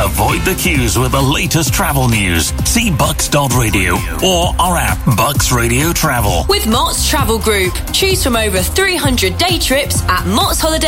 Avoid the queues with the latest travel news. See bucks.radio or our app, Bucks Radio Travel. With Mott's Travel Group. Choose from over 300 day trips at Mott's Holiday.